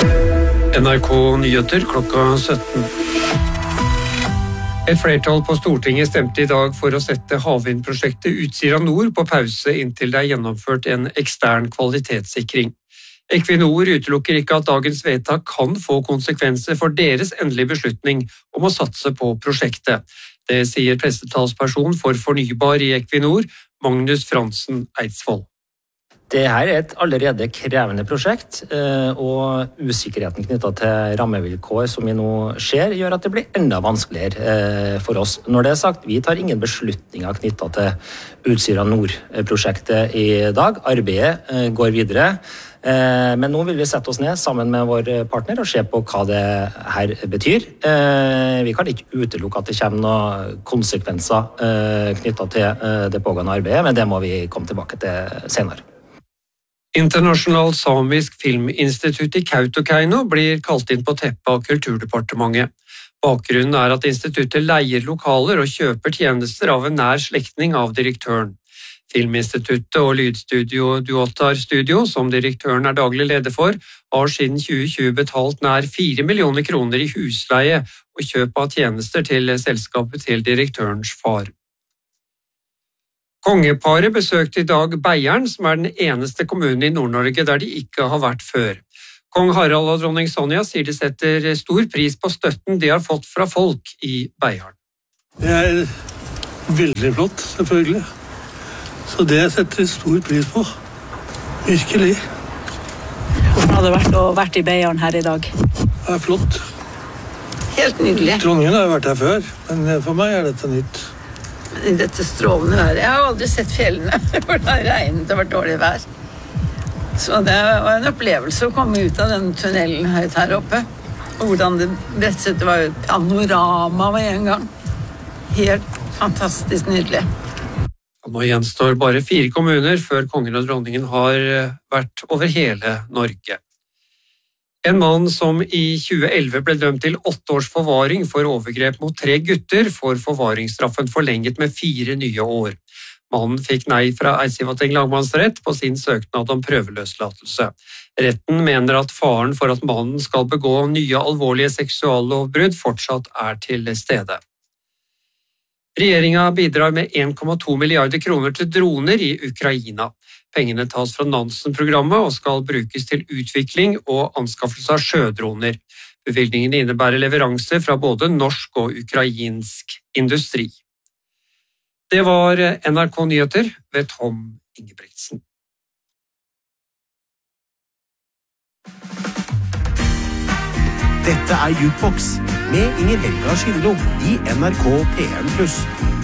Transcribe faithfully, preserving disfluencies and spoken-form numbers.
N R K Nyheter klokka sytten. Et flertall på Stortinget stemte i dag for å sette havvindprosjektet Utsira Nord på pause inntil det er gjennomført en ekstern kvalitetssikring. Equinor utelukker ikke at dagens vedtak kan få konsekvenser for deres endelige beslutning om å satse på prosjektet. Det sier pressetalsperson for fornybar i Equinor, Magnus Fransen Eidsvoll. Det her er et allerede krevende prosjekt, og usikkerheten knyttet til rammevilkår som vi nå ser, gjør at det blir enda vanskeligere for oss. Når det er sagt, vi tar ingen beslutninger knyttet til Utsira Nord-prosjektet i dag. Arbeidet går videre, men nå vil vi sette oss ned sammen med vår partner og se på hva det her betyr. Vi kan ikke utelukke at det kommer noen konsekvenser knyttet til det pågående arbeidet, men det må vi komme tilbake til senere. Internasjonal Samisk Filminstitutt i Kautokeino blir kalt inn på teppet av Kulturdepartementet. Bakgrunnen er at instituttet leier lokaler og kjøper tjenester av en nær slektning av direktøren. Filminstituttet og lydstudio Duotar Studio, som direktøren er daglig leder for, har siden tjue tjue betalt nær fire millioner kroner i husleie og kjøp av tjenester til selskapet til direktørens far. Kongeparet besøkte i dag Beiarn, som er den eneste kommunen i Nord-Norge der de ikke har vært før. Kong Harald og dronning Sonja sier de setter stor pris på støtten de har fått fra folk i Beiarn. Det er veldig flott, selvfølgelig. Så det setter jeg stor pris på. Virkelig. Hvordan har det vært å vært i Beiarn her i dag? Det er flott. Helt nydelig. Dronningen har vært her før, men for meg er dette nytt. I dette strålende været. Jeg har aldri sett fjellene, for det har regnet og vært dårlig vær. Så det var en opplevelse å komme ut av den tunnelen høyt her oppe. Og hvordan det brettet var et panorama med en gang. Helt fantastisk nydelig. Nå gjenstår bare fire kommuner før kongen og dronningen har vært over hele Norge. En mann som i tjue elleve ble dømt til åtte års forvaring for overgrep mot tre gutter, får forvaringsstraffen forlenget med fire nye år. Mannen fikk nei fra Eidsivating lagmannsrett på sin søknad om prøveløslatelse. Retten mener at faren for at mannen skal begå nye alvorlige seksuallovbrudd fortsatt er til stede. Regjeringen bidrar med en komma to milliarder kroner til droner i Ukraina. Pengene tas fra Nansen-programmet og skal brukes til utvikling og anskaffelse av sjødroner. Bevilgningene innebærer leveranser fra både norsk og ukrainsk industri. Det var N R K Nyheter ved Tom Ingebrigtsen. Dette er Jukebox med Inger Helga Skindlo i N R K P en pluss.